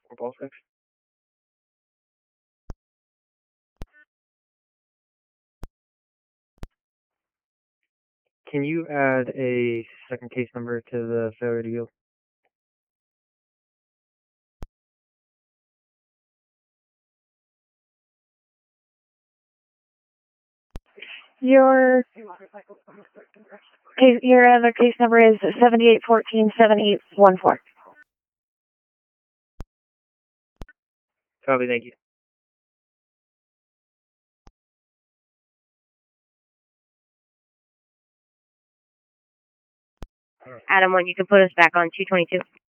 Ball 6. Can you add a second case number to the failure to yield? Your other case number is 78147814. Copy, thank you. Adam 1, you can put us back on 222.